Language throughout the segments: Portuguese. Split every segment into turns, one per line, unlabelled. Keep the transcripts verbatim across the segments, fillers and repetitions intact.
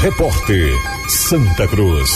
Repórter Santa Cruz.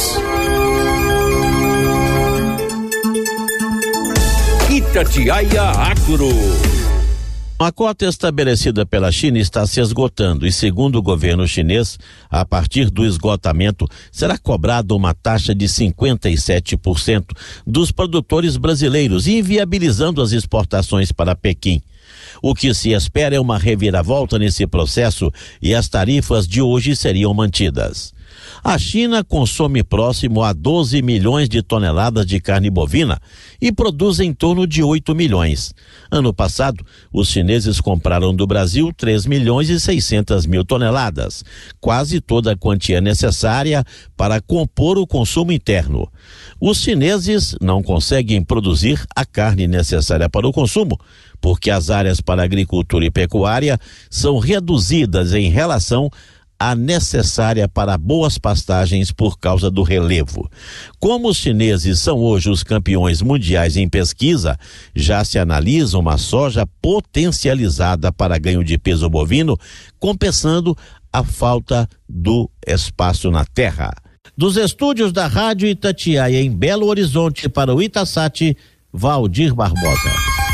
Itatiaia Agro.
A cota estabelecida pela China está se esgotando e, segundo o governo chinês, a partir do esgotamento será cobrada uma taxa de cinquenta e sete por cento dos produtores brasileiros, inviabilizando as exportações para Pequim. O que se espera é uma reviravolta nesse processo e as tarifas de hoje seriam mantidas. A China consome próximo a doze milhões de toneladas de carne bovina e produz em torno de oito milhões. Ano passado, os chineses compraram do Brasil três milhões e seiscentas mil toneladas, quase toda a quantia necessária para compor o consumo interno. Os chineses não conseguem produzir a carne necessária para o consumo, porque as áreas para agricultura e pecuária são reduzidas em relação a necessária para boas pastagens por causa do relevo. Como os chineses são hoje os campeões mundiais em pesquisa, já se analisa uma soja potencializada para ganho de peso bovino, compensando a falta do espaço na terra. Dos estúdios da Rádio Itatiaia em Belo Horizonte para o Itasat, Valdir Barbosa.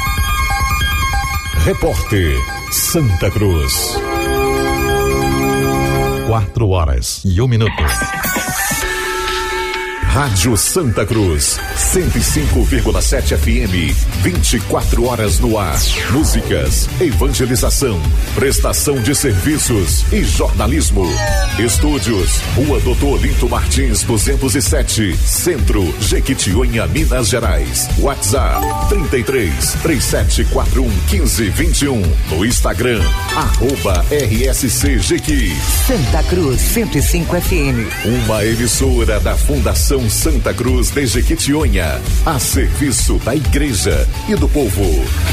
Repórter Santa Cruz. Quatro horas e um minuto. Rádio Santa Cruz, cento e cinco vírgula sete F M, vinte e quatro horas no ar. Músicas, evangelização, prestação de serviços e jornalismo. Estúdios, Rua Doutor Olinto Martins, duzentos e sete, Centro, Jequitinhonha, Minas Gerais. WhatsApp, trinta e três, três sete quatro um, quinze vinte e um. No Instagram, arroba R S C Jequi.
Santa Cruz, cento e cinco F M.
Uma emissora da Fundação Santa Cruz de Jequitinhonha, a serviço da igreja e do povo.